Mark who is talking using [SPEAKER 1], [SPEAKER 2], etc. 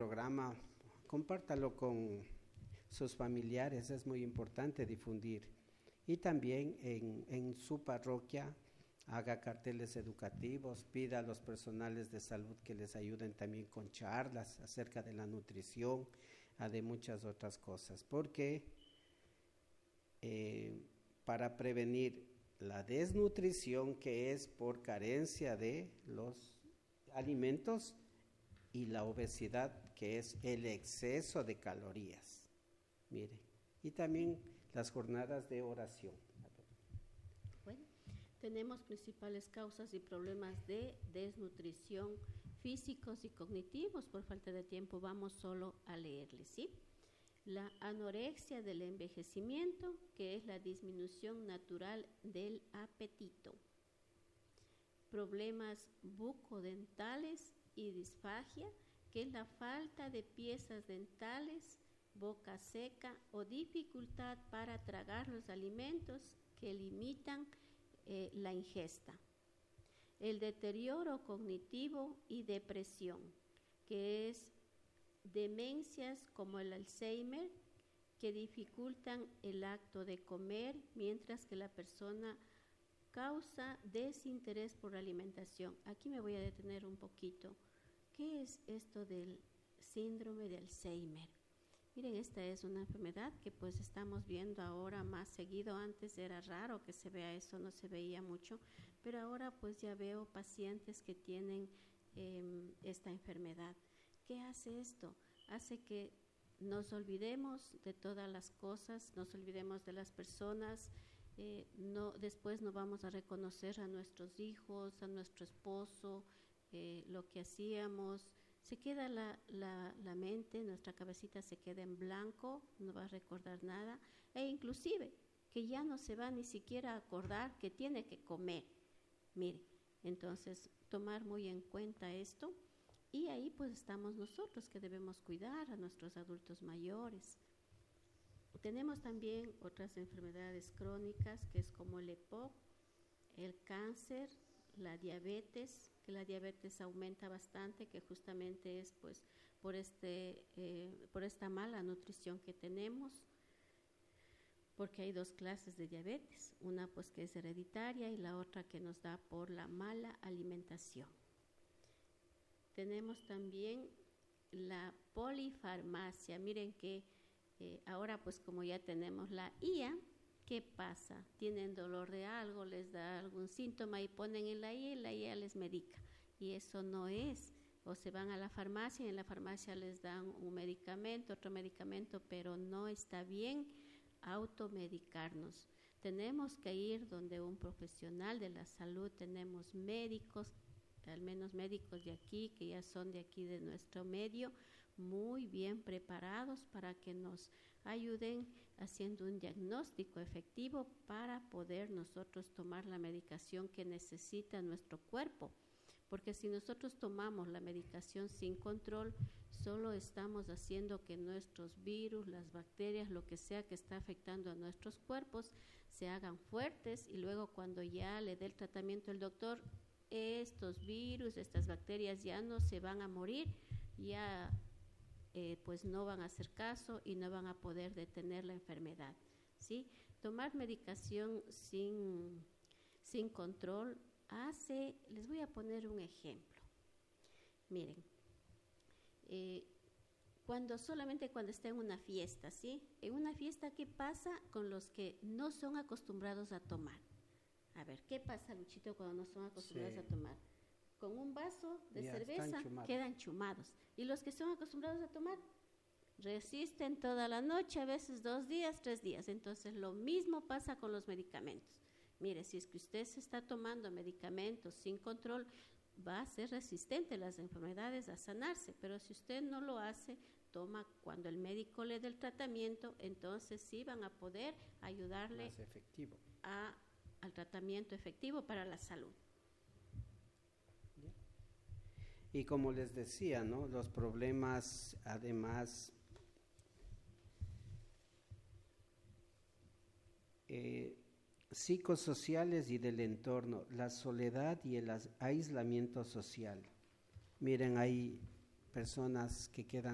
[SPEAKER 1] programa, compártalo con sus familiares, es muy importante difundir. Y también en su parroquia haga carteles educativos, pida a los personales de salud que les ayuden también con charlas acerca de la nutrición, de muchas otras cosas, porque para prevenir la desnutrición, que es por carencia de los alimentos, y la obesidad, que es el exceso de calorías. Mire, y también las jornadas de oración.
[SPEAKER 2] Bueno, tenemos principales causas y problemas de desnutrición físicos y cognitivos. Por falta de tiempo vamos solo a leerles, ¿sí? La anorexia del envejecimiento, que es la disminución natural del apetito. Problemas bucodentales y disfagia, que es la falta de piezas dentales, boca seca o dificultad para tragar los alimentos que limitan la ingesta. El deterioro cognitivo y depresión, que es demencias como el Alzheimer, que dificultan el acto de comer, mientras que la persona causa desinterés por la alimentación. Aquí me voy a detener un poquito. ¿Qué es esto del síndrome de Alzheimer? Miren, esta es una enfermedad que pues estamos viendo ahora más seguido. Antes era raro que se vea eso, no se veía mucho, pero ahora pues ya veo pacientes que tienen esta enfermedad. ¿Qué hace esto? Hace que nos olvidemos de todas las cosas, nos olvidemos de las personas. Después no vamos a reconocer a nuestros hijos, a nuestro esposo, lo que hacíamos. Se queda la mente, nuestra cabecita se queda en blanco, no va a recordar nada, e inclusive que ya no se va ni siquiera a acordar que tiene que comer. Mire, entonces tomar muy en cuenta esto, y ahí pues estamos nosotros que debemos cuidar a nuestros adultos mayores. Tenemos también otras enfermedades crónicas, que es como el EPOC, el cáncer, la diabetes, que la diabetes aumenta bastante, que justamente es pues por esta mala nutrición que tenemos, porque hay dos clases de diabetes, una pues que es hereditaria y la otra que nos da por la mala alimentación. Tenemos también la polifarmacia. Miren que ahora pues como ya tenemos la IA, ¿qué pasa? Tienen dolor de algo, les da algún síntoma y ponen en la IA y la IA les medica. Y eso no es. O se van a la farmacia y en la farmacia les dan un medicamento, otro medicamento, pero no está bien automedicarnos. Tenemos que ir donde un profesional de la salud, tenemos médicos, al menos médicos de aquí, que ya son de aquí de nuestro medio, muy bien preparados para que nos ayuden haciendo un diagnóstico efectivo para poder nosotros tomar la medicación que necesita nuestro cuerpo. Porque si nosotros tomamos la medicación sin control, solo estamos haciendo que nuestros virus, las bacterias, lo que sea que está afectando a nuestros cuerpos, se hagan fuertes, y luego cuando ya le dé el tratamiento el doctor, estos virus, estas bacterias ya no se van a morir, ya pues no van a hacer caso y no van a poder detener la enfermedad, ¿sí? Tomar medicación sin control les voy a poner un ejemplo. Miren, solamente cuando está en una fiesta, ¿sí? En una fiesta, ¿qué pasa con los que no son acostumbrados a tomar? A ver, ¿qué pasa, Luchito, cuando no son acostumbrados a tomar? Con un vaso de cerveza quedan chumados. Y los que son acostumbrados a tomar resisten toda la noche, a veces 2 días, 3 días. Entonces, lo mismo pasa con los medicamentos. Mire, si es que usted se está tomando medicamentos sin control, va a ser resistente a las enfermedades, a sanarse. Pero si usted no lo hace, toma cuando el médico le dé el tratamiento, entonces sí van a poder ayudarle
[SPEAKER 1] más efectivo
[SPEAKER 2] al tratamiento efectivo para la salud.
[SPEAKER 1] Y como les decía, ¿no? Los problemas, además, psicosociales y del entorno, la soledad y el aislamiento social. Miren, hay personas que quedan